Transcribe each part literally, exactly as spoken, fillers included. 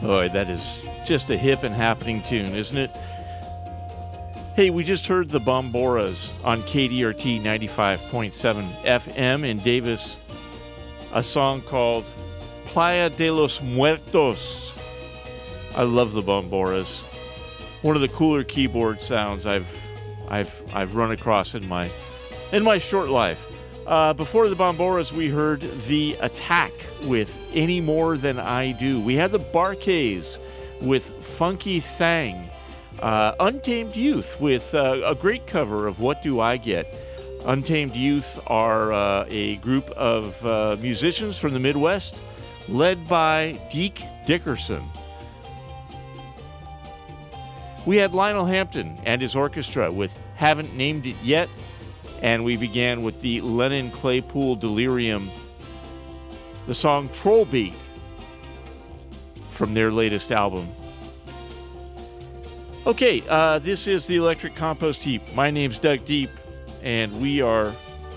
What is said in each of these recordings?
Boy, that is just a hip and happening tune, isn't it? Hey, we just heard the Bomboras on K D R T ninety-five point seven F M in Davis. A song called Playa de los Muertos. I love the Bomboras. One of the cooler keyboard sounds I've I've I've run across in my in my short life. Uh, before the Bomboras, we heard The Attack with Any More Than I Do. We had the Bar-Kays with Funky Thang. Uh, Untamed Youth with uh, a great cover of What Do I Get? Untamed Youth are uh, a group of uh, musicians from the Midwest led by Deke Dickerson. We had Lionel Hampton and his orchestra with Haven't Named It Yet. And we began with the Lennon Claypool Delirium, the song Troll Beat from their latest album. Okay, uh, this is the Electric Compost Heap. My name's Doug Deep, and we are,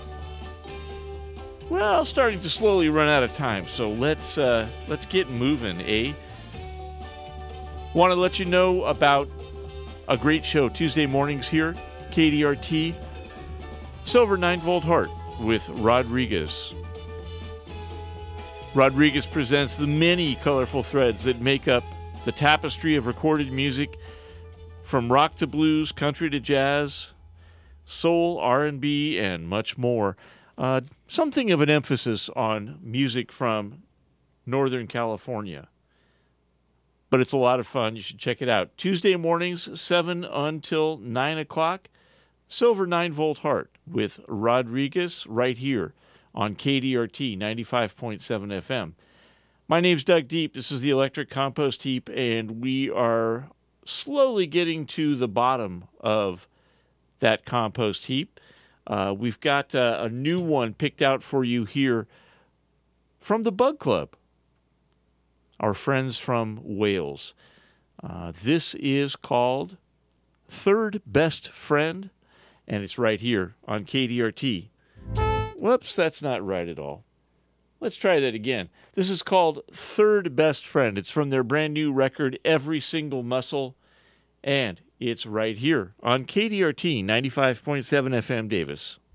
well, starting to slowly run out of time. So let's uh, let's get moving, eh? Want to let you know about a great show Tuesday mornings here, K D R T. Silver nine volt Heart with Rodriguez. Rodriguez presents the many colorful threads that make up the tapestry of recorded music, from rock to blues, country to jazz, soul, R and B, and much more. Uh, something of an emphasis on music from Northern California. But it's a lot of fun. You should check it out. Tuesday mornings, seven until nine o'clock. Silver nine volt Heart with Rodriguez right here on K D R T ninety-five point seven F M. My name's Doug Deep. This is the Electric Compost Heap, and we are slowly getting to the bottom of that compost heap. Uh, we've got uh, a new one picked out for you here from the Bug Club, our friends from Wales. Uh, this is called Third Best Friend, and it's right here on K D R T. Whoops, that's not right at all. Let's try that again. This is called Third Best Friend. It's from their brand new record, Every Single Muscle, and it's right here on K D R T ninety-five point seven F M Davis.